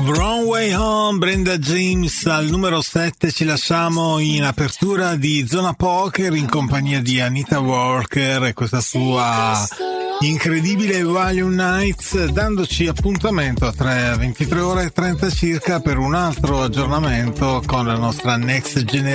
Wrong Way Home, Brenda James al numero 7. Ci lasciamo in apertura di Zona Poker in compagnia di Anita Walker e questa sua incredibile Volume Nights, dandoci appuntamento a 23 ore e 30 circa per un altro aggiornamento con la nostra Next Generation